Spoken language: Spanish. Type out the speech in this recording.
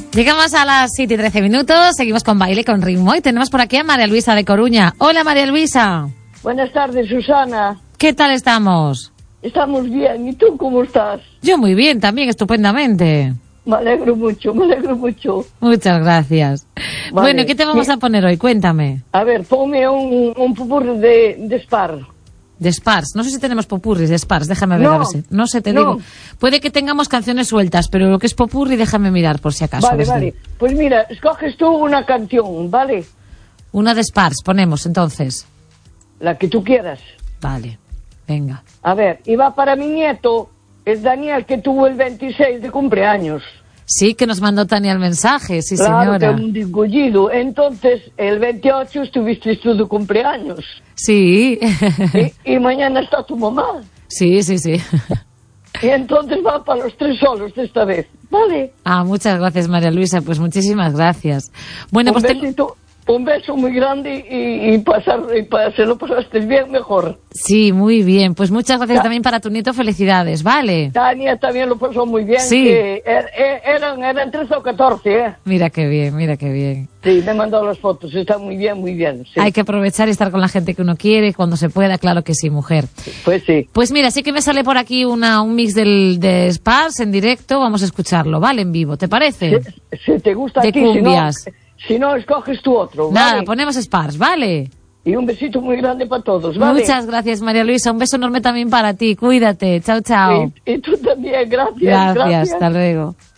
Llegamos a las 7:13, seguimos con baile, con ritmo, y tenemos por aquí a María Luisa de Coruña. Hola, María Luisa. Buenas tardes, Susana. ¿Qué tal estamos? Estamos bien, ¿y tú cómo estás? Yo muy bien, también, estupendamente. Me alegro mucho, me alegro mucho. Muchas gracias. Vale. Bueno, ¿qué te vamos a poner hoy? Cuéntame. A ver, ponme un popurrí de Spar. De Spars. No sé si tenemos popurris de Spars. Déjame ver, No, a ver si... No sé, te no. digo. Puede que tengamos canciones sueltas, pero lo que es popurri, déjame mirar por si acaso. Vale, desde- vale. Pues mira, escoges tú una canción, ¿vale? Una de Spars, ponemos entonces. La que tú quieras. Vale, venga. A ver, y va para mi nieto, es Daniel, que tuvo el 26 de cumpleaños. Sí, que nos mandó Tania el mensaje, sí, Claro, que señora. es un desgollido. Entonces, el 28 estuviste tú de cumpleaños. Sí. Y mañana está tu mamá. Sí, sí, sí. Y entonces va para los 3 solos de esta vez. Vale. Ah, muchas gracias, María Luisa. Pues muchísimas gracias. Bueno, Un pues tengo... besito, un beso muy grande y se lo pasaste bien mejor. Sí, muy bien. Pues muchas gracias también para tu nieto. Felicidades, ¿vale? Tania también lo pasó muy bien. Sí. Que eran 13 o 14, ¿eh? Mira qué bien, mira qué bien. Sí, me mandó las fotos. Está muy bien, muy bien. Sí. Hay que aprovechar y estar con la gente que uno quiere cuando se pueda, claro que sí, mujer. Pues sí. Pues mira, sí que me sale por aquí un mix de Spars en directo. Vamos a escucharlo, ¿vale? En vivo, ¿te parece? Si te gusta De aquí, cumbias. si no, escoges tú otro, Nada, ¿vale? ponemos Spars, ¿vale? Y un besito muy grande para todos, ¿vale? Muchas gracias, María Luisa. Un beso enorme también para ti. Cuídate. Chao, chao. Y tú también, gracias. Gracias, hasta luego.